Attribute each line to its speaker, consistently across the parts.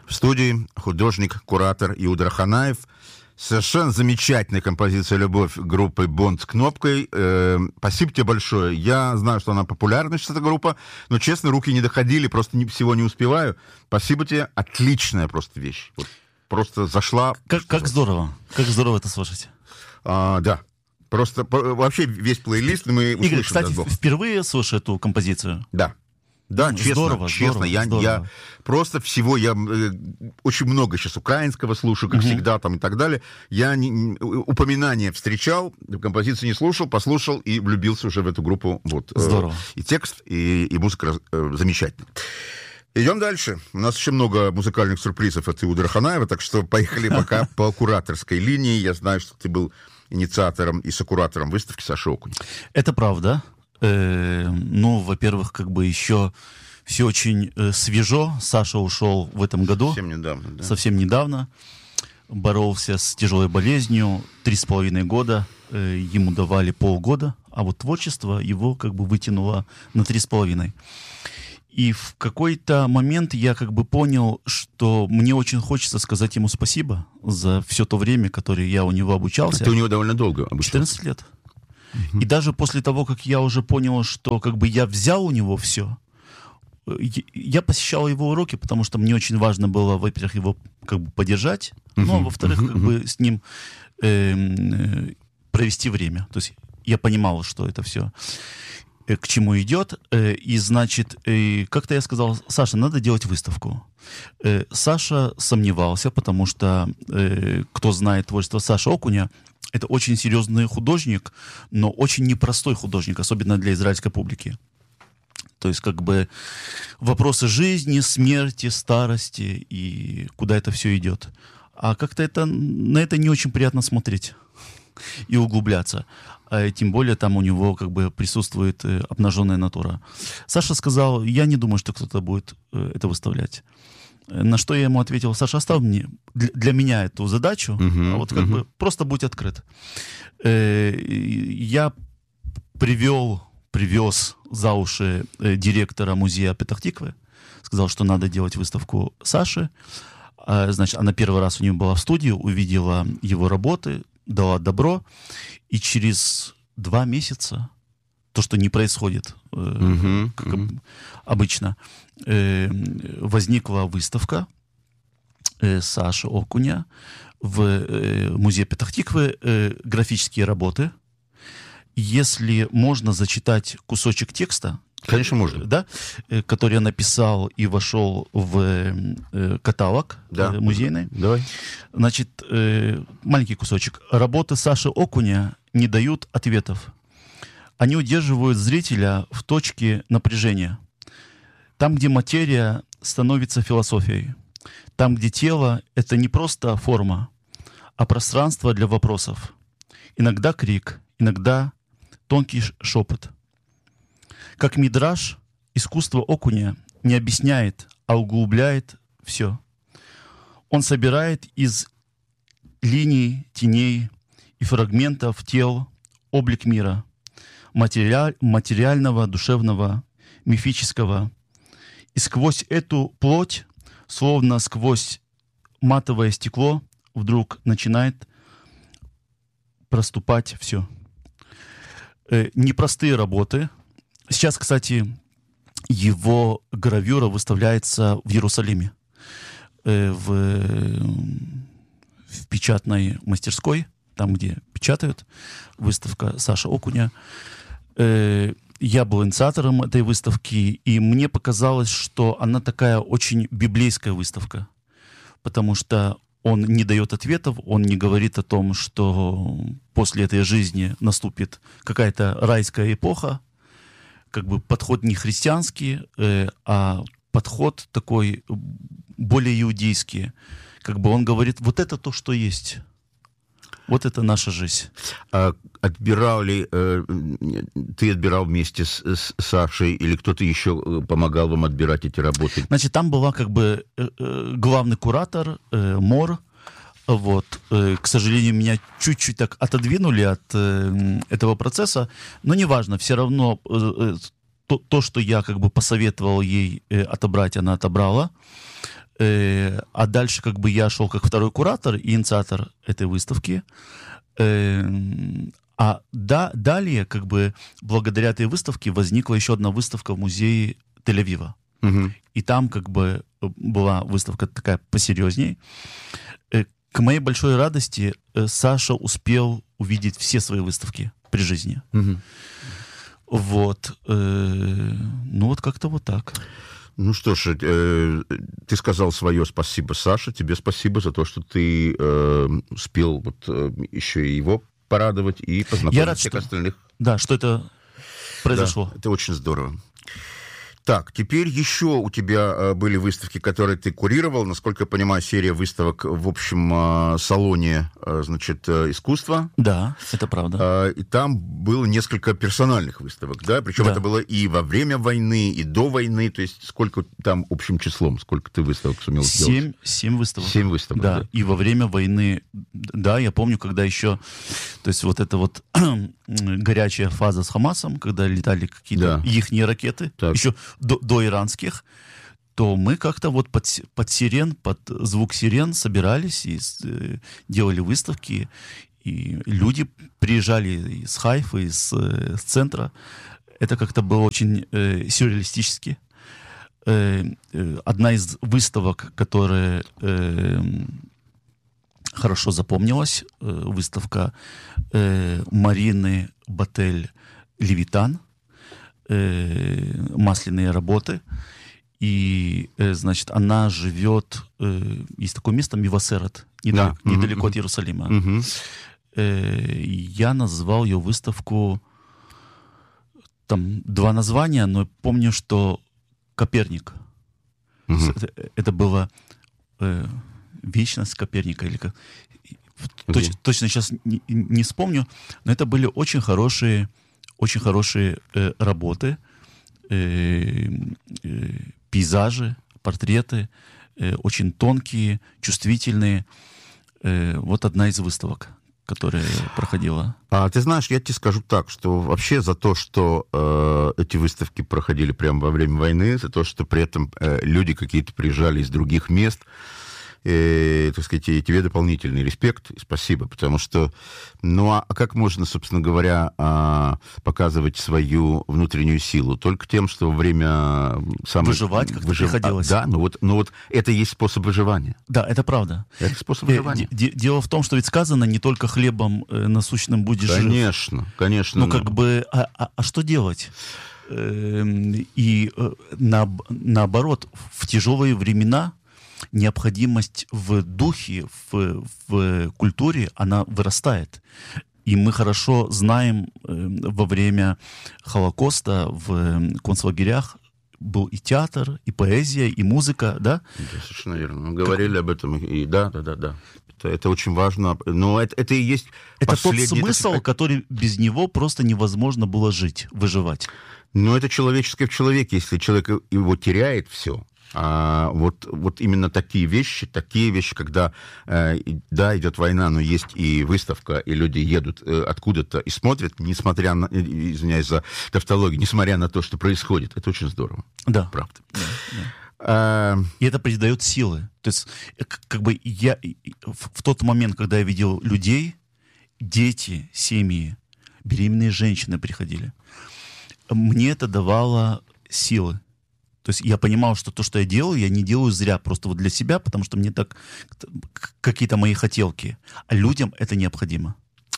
Speaker 1: В студии художник, куратор Иуда Раханаев. Совершенно замечательная композиция «Любовь» группы «Бонд с кнопкой». Спасибо тебе большое. Я знаю, что она популярна, эта группа, но, честно, руки не доходили, просто всего не успеваю. Спасибо тебе. Отличная просто вещь. Вот, просто зашла.
Speaker 2: Как здорово. Как здорово это слышать.
Speaker 1: Да. Просто вообще весь плейлист мы услышим.
Speaker 2: Игорь, кстати, впервые слышу эту композицию?
Speaker 1: Да. Да, честно,
Speaker 2: здорово,
Speaker 1: честно,
Speaker 2: здорово.
Speaker 1: Я просто всего, я очень много сейчас украинского слушаю, как всегда, там и так далее. Я упоминания встречал, композицию не слушал, послушал и влюбился уже в эту группу. Вот.
Speaker 2: Здорово.
Speaker 1: И текст, и музыка замечательная. Идем дальше. У нас еще много музыкальных сюрпризов от Иуды Раханаева, так что поехали пока по кураторской линии. Я знаю, что ты был инициатором и сокуратором выставки Саши Окунева.
Speaker 2: Это правда. Ну, во-первых, как бы еще все очень свежо. Саша ушел в этом году.
Speaker 1: Совсем недавно, да.
Speaker 2: Совсем недавно. Боролся с тяжелой болезнью 3,5 года. Ему давали полгода, а вот творчество его как бы вытянуло на 3,5. И в какой-то момент я как бы понял, что мне очень хочется сказать ему спасибо за все то время, которое я у него обучался.
Speaker 1: Ты у него довольно долго обучался.
Speaker 2: 14 лет. И даже после того, как я уже понял, что как бы я взял у него все, я посещал его уроки, потому что мне очень важно было, во-первых, его как бы поддержать, ну, а во-вторых, как бы с ним провести время. То есть я понимал, что это все к чему идет. И, значит, как-то я сказал: Саша, надо делать выставку. Саша сомневался, потому что, кто знает творчество Саши Окуня, это очень серьезный художник, но очень непростой художник, особенно для израильской публики. То есть, как бы, вопросы жизни, смерти, старости и куда это все идет. А как-то на это не очень приятно смотреть и углубляться. Тем более там у него как бы присутствует обнаженная натура. Саша сказал: я не думаю, что кто-то будет это выставлять. На что я ему ответил: Саша, оставь мне для меня эту задачу, а вот как бы просто будь открыт. Я привез за уши директора музея Петах-Тиквы, сказал, что надо делать выставку Саши. Значит, она первый раз у него была в студии, увидела его работы, дала добро, и через 2 месяца, то, что не происходит как обычно, возникла выставка Саши Окуня в музее Петах-Тиквы, графические работы. Если можно зачитать кусочек текста,
Speaker 1: конечно, можно,
Speaker 2: да, который я написал и вошел в каталог музейный.
Speaker 1: Давай.
Speaker 2: Значит, маленький кусочек. Работы Саши Окуня не дают ответов. Они удерживают зрителя в точке напряжения. Там, где материя становится философией. Там, где тело — это не просто форма, а пространство для вопросов. Иногда крик, иногда тонкий шепот. Как мидраш, искусство Окуня не объясняет, а углубляет все. Он собирает из линий, теней и фрагментов тел облик мира, материального, душевного, мифического. И сквозь эту плоть, словно сквозь матовое стекло, вдруг начинает проступать все. Непростые работы. Сейчас, кстати, его гравюра выставляется в Иерусалиме, в печатной мастерской, там, где печатают, выставка Саши Окуня. Я был инициатором этой выставки, и мне показалось, что она такая очень библейская выставка, потому что он не дает ответов, он не говорит о том, что после этой жизни наступит какая-то райская эпоха, как бы подход не христианский, а подход такой более иудейский. Как бы он говорит: вот это то, что есть. Вот это наша жизнь.
Speaker 1: А отбирал ли, ты отбирал вместе с Сашей, или кто-то еще помогал вам отбирать эти работы?
Speaker 2: Значит, там была как бы главный куратор Мор. Вот. К сожалению, меня чуть-чуть так отодвинули от этого процесса, но неважно, все равно то, что я как бы посоветовал ей отобрать, она отобрала. А дальше как бы я шел как второй куратор и инициатор этой выставки. Далее, как бы, благодаря этой выставке возникла еще одна выставка в музее Тель-Авива.
Speaker 1: Мгм.
Speaker 2: И там, как бы, была выставка такая посерьезней. К моей большой радости, Саша успел увидеть все свои выставки при жизни.
Speaker 1: Мгм.
Speaker 2: Вот. Ну, вот как-то вот так.
Speaker 1: Ну что ж, ты сказал свое спасибо, Саше. Тебе спасибо за то, что ты успел вот, еще и его порадовать и познакомить
Speaker 2: Я рад,
Speaker 1: всех
Speaker 2: что...
Speaker 1: остальных.
Speaker 2: Да, что это произошло.
Speaker 1: Да, это очень здорово. Так, теперь еще у тебя были выставки, которые ты курировал. Насколько я понимаю, серия выставок в общем салоне, значит, искусства.
Speaker 2: Да, это правда.
Speaker 1: И там было несколько персональных выставок, да? Причем
Speaker 2: Да.
Speaker 1: это было и во время войны, и до войны. То есть сколько там общим числом, сколько ты выставок сумел сделать?
Speaker 2: 7 выставок.
Speaker 1: 7 выставок,
Speaker 2: Да,
Speaker 1: да.
Speaker 2: и во время войны, да, я помню, когда еще, то есть вот эта вот горячая фаза с Хамасом, когда летали какие-то
Speaker 1: Да.
Speaker 2: ихние ракеты,
Speaker 1: Так.
Speaker 2: еще до иранских, то мы как-то вот под сирен, под звук сирен собирались и делали выставки, и люди приезжали из Хайфа, из центра. Это как-то было очень сюрреалистически. Одна из выставок, которая хорошо запомнилась, выставка Марины Батель «Левитан», масляные работы. И, значит, она живет... Есть такое место, Мивасерет, недалеко от Иерусалима.
Speaker 1: Мгм.
Speaker 2: Я назвал ее выставку... Там 2 названия, но помню, что Коперник.
Speaker 1: Мгм.
Speaker 2: Это было вечность Коперника. Или как... Точно сейчас не вспомню, но это были очень хорошие работы, пейзажи, портреты, очень тонкие, чувствительные. Вот одна из выставок, которая проходила.
Speaker 1: А ты знаешь, я тебе скажу так, что вообще за то, что эти выставки проходили прямо во время войны, за то, что при этом люди какие-то приезжали из других мест, так сказать, и тебе дополнительный респект и спасибо, потому что, ну, а как можно, собственно говоря, показывать свою внутреннюю силу? Только тем, что во время...
Speaker 2: Выживать как-то приходилось.
Speaker 1: Да, ну вот это и есть способ выживания.
Speaker 2: Да, это правда.
Speaker 1: Это способ выживания.
Speaker 2: Дело в том, что ведь сказано, не только хлебом насущным будешь жив.
Speaker 1: Конечно, конечно.
Speaker 2: Ну, как бы, а что делать? И наоборот, в тяжелые времена необходимость в духе, в культуре, она вырастает. И мы хорошо знаем, во время Холокоста в концлагерях был и театр, и поэзия, и музыка, да?
Speaker 1: Да, совершенно верно. Мы говорили об этом, и да. Это очень важно. Но это и есть
Speaker 2: это
Speaker 1: последний...
Speaker 2: тот смысл, который без него просто невозможно было жить, выживать.
Speaker 1: Но это человеческое в человеке. Если человек его теряет, все. А вот именно такие вещи, когда, да, идет война, но есть и выставка, и люди едут откуда-то и смотрят, несмотря на, извиняюсь за тавтологию, несмотря на то, что происходит. Это очень здорово.
Speaker 2: Да.
Speaker 1: Правда.
Speaker 2: Да. И это придает силы. То есть, как бы я в тот момент, когда я видел людей, дети, семьи, беременные женщины приходили, мне это давало силы. То есть я понимал, что то, что я делаю, я не делаю зря, просто вот для себя, потому что мне так какие-то мои хотелки. А людям это необходимо.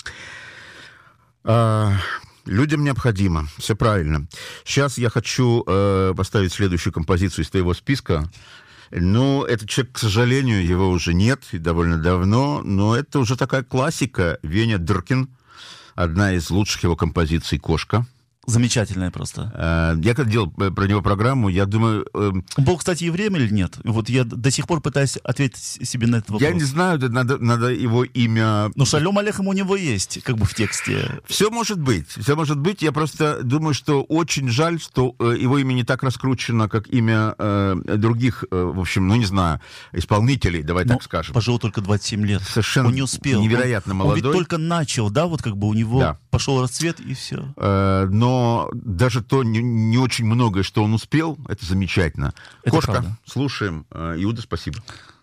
Speaker 1: Людям необходимо. Все правильно. Сейчас я хочу поставить следующую композицию из твоего списка. Ну, этот человек, к сожалению, его уже нет, и довольно давно, но это уже такая классика. Веня Дыркин, одна из лучших его композиций «Кошка».
Speaker 2: Замечательная просто.
Speaker 1: Я когда делал про него программу, я думаю...
Speaker 2: Он был, кстати, евреем или нет? Вот я до сих пор пытаюсь ответить себе на этот вопрос.
Speaker 1: Я не знаю, надо его имя...
Speaker 2: Но шалом алейхем у него есть, как бы в тексте.
Speaker 1: Все может быть. Я просто думаю, что очень жаль, что его имя не так раскручено, как имя других, в общем, ну не знаю, исполнителей, давай так скажем.
Speaker 2: Пожил только 27 лет.
Speaker 1: Совершенно
Speaker 2: он не успел.
Speaker 1: Невероятно молодой.
Speaker 2: Он ведь только начал, да, вот как бы у него пошел расцвет и все.
Speaker 1: Но но даже то не очень многое, что он успел, это замечательно.
Speaker 2: Это
Speaker 1: Кошка,
Speaker 2: правда.
Speaker 1: слушаем. Иуда, спасибо.